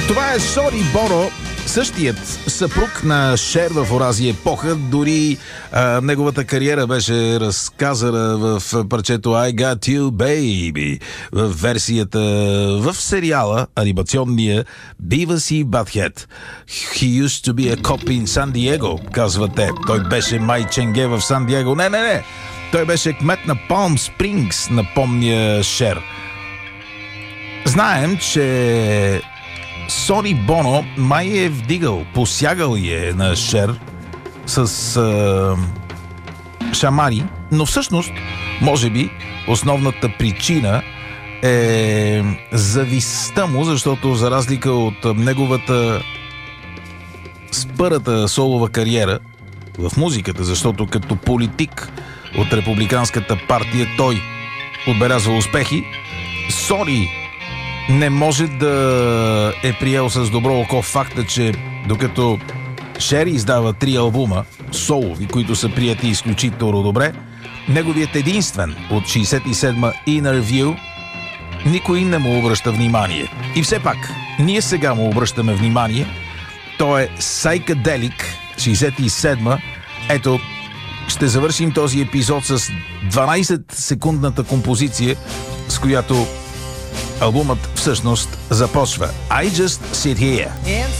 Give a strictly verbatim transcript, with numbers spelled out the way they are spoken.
Това е Сони Боно, същият съпруг на Шер в онази епоха. Дори а, неговата кариера беше разказана в парчето I Got You Baby, в версията в сериала анимационния Beavis и Butthead. He used to be a cop in San Diego, казват те. Той беше май ченге в Сан Диего. Не, не, не! Той беше кмет на Палм Спрингс, напомня Шер. Знаем, че Сони Боно май е вдигал, посягал е на Шер с а, шамари, но всъщност, може би, основната причина е завистта му, защото за разлика от неговата спърата солова кариера в музиката, защото като политик от републиканската партия той отбелязва успехи, Сони не може да е приел с добро око факта, че докато Шер издава три албума солови, които са прияти изключително добре, неговият единствен от шейсет и седма Inner View никой не му обръща внимание. И все пак, ние сега му обръщаме внимание. Той е Psychedelic, шейсет и седма. Ето, ще завършим този епизод с дванайсет-секундната композиция, с която албумът всъщност започва. I Just Sit Here.